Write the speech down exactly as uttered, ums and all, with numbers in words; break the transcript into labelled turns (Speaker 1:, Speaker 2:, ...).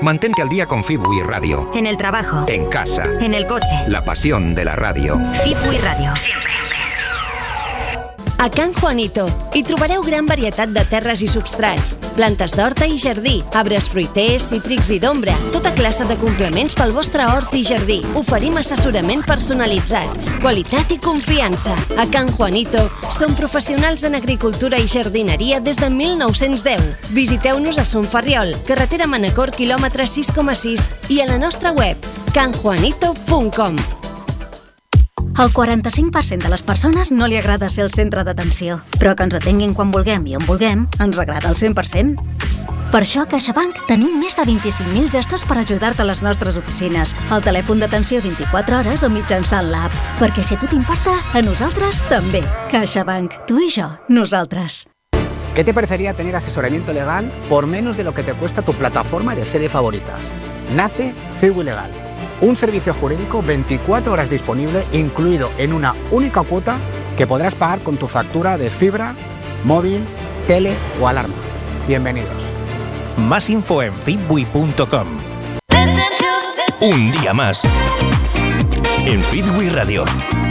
Speaker 1: Mantente al día con Fibui Radio.
Speaker 2: En el trabajo.
Speaker 1: En casa.
Speaker 2: En el coche.
Speaker 1: La pasión de la radio.
Speaker 2: Fibui Radio. Siempre.
Speaker 3: A Can Juanito hi trobareu gran varietat de terres i substrats, plantes d'horta i jardí, arbres fruiters, cítrics i d'ombra, tota classe de complements pel vostre hort i jardí. Oferim assessorament personalitzat, qualitat i confiança. A Can Juanito som professionals en agricultura i jardineria des de mil nou-cents deu. Visiteu-nos a Son Ferriol, carretera Manacor, quilòmetre sis coma sis, i a la nostra web can juanito punt com.
Speaker 4: Al quaranta-cinc per cent de les persones no li agrada ser el centre d'atenció, però que ens atenguin quan vulguem i on vulguem ens agrada al cent per cent. Per això a CaixaBank tenim més de vint-i-cinc mil gestors per ajudar-te a les nostres oficines, al telèfon d'atenció vint-i-quatre hores o mitjançant l'app. Perquè si a tu t'importa, a nosaltres també. CaixaBank. Tu i jo. Nosaltres.
Speaker 5: ¿Qué te parecería tener asesoramiento legal por menos de lo que te cuesta tu plataforma de serie favoritas? Nace Fibui Legal. Un servicio jurídico veinticuatro horas disponible, incluido en una única cuota que podrás pagar con tu factura de fibra, móvil, tele o alarma. Bienvenidos.
Speaker 6: Más info en fibui punto com. Un día más en Fibui Radio.